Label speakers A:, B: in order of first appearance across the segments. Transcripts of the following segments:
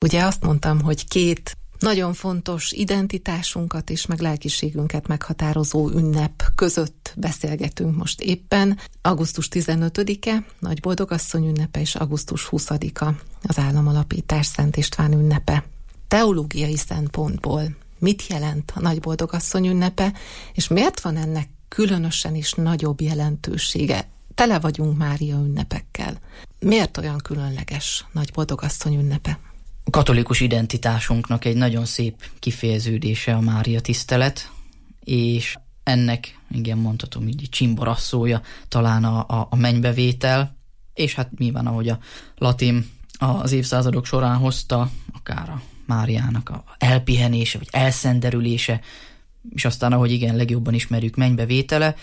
A: Ugye azt mondtam, hogy két nagyon fontos identitásunkat és meg lelkiségünket meghatározó ünnep között beszélgetünk most éppen. Augusztus 15-e, Nagyboldogasszony ünnepe, és augusztus 20-a az államalapítás Szent István ünnepe. Teológiai szempontból mit jelent a Nagyboldogasszony ünnepe, és miért van ennek különösen is nagyobb jelentősége? Tele vagyunk Mária ünnepekkel. Miért olyan különleges Nagyboldogasszony ünnepe?
B: A katolikus identitásunknak egy nagyon szép kifejeződése a Mária tisztelet, és ennek, igen, mondhatom így, csimborasszója talán a mennybevétel, és hát nyilván, ahogy a latin az évszázadok során hozta, akár a Máriának a elpihenése, vagy elszenderülése, és aztán, ahogy igen, legjobban ismerjük, mennybevétele,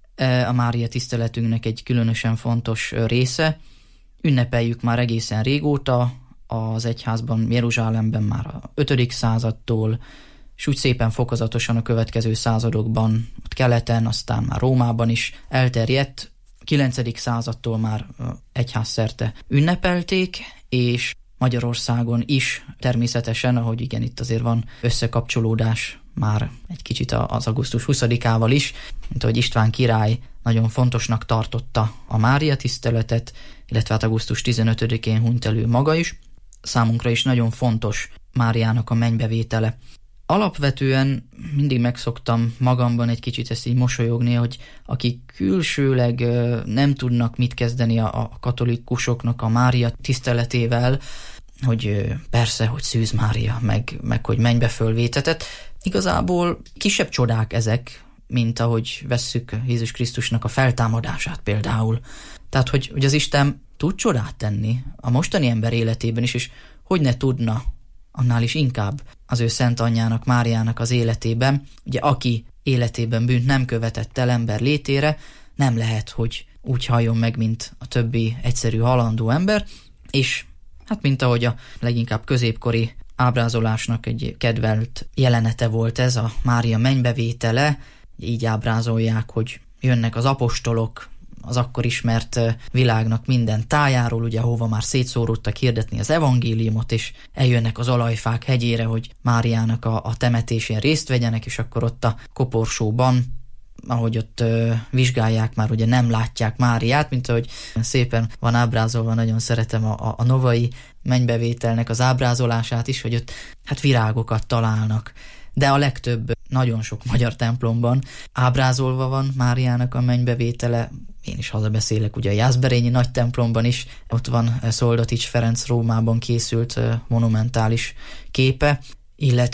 B: a Mária tiszteletünknek egy különösen fontos része. Ünnepeljük már egészen régóta, az egyházban, Jeruzsálemben már a 5. századtól, és úgy szépen fokozatosan a következő századokban, ott keleten, aztán már Rómában is elterjedt. 9. századtól már egyházszerte ünnepelték, és Magyarországon is természetesen, ahogy igen, itt azért van összekapcsolódás már egy kicsit az augusztus 20-ával is, mint ahogy István király nagyon fontosnak tartotta a Mária tiszteletet, illetve hát augusztus 15-én hunyt elő maga is. Számunkra is nagyon fontos Máriának a mennybevétele. Alapvetően mindig megszoktam magamban egy kicsit ezt így mosolyogni, hogy akik külsőleg nem tudnak mit kezdeni a katolikusoknak a Mária tiszteletével, hogy persze, hogy Szűz Mária, meg hogy mennybe fölvétetett. Igazából kisebb csodák ezek, mint ahogy vesszük Jézus Krisztusnak a feltámadását például. Tehát, hogy az Isten tud csodát tenni a mostani ember életében is, és hogy ne tudna annál is inkább az ő szent anyjának, Máriának az életében. Ugye aki életében bűnt nem követett el ember létére, nem lehet, hogy úgy halljon meg, mint a többi egyszerű halandó ember, és hát mint ahogy a leginkább középkori ábrázolásnak egy kedvelt jelenete volt ez, a Mária mennybevétele, így ábrázolják, hogy jönnek az apostolok az akkor ismert világnak minden tájáról, ugye ahova már szétszóródtak hirdetni az evangéliumot, és eljönnek az olajfák hegyére, hogy Máriának a temetésén részt vegyenek, és akkor ott a koporsóban, ahogy ott vizsgálják, már ugye nem látják Máriát, mint ahogy szépen van ábrázolva, nagyon szeretem a novai mennybevételnek az ábrázolását is, hogy ott hát virágokat találnak. De a legtöbb, nagyon sok magyar templomban ábrázolva van Máriának a mennybevétele. Én is hazabeszélek, ugye a Jászberényi nagy templomban is, ott van Szoldatics Ferenc Rómában készült monumentális képe, illetve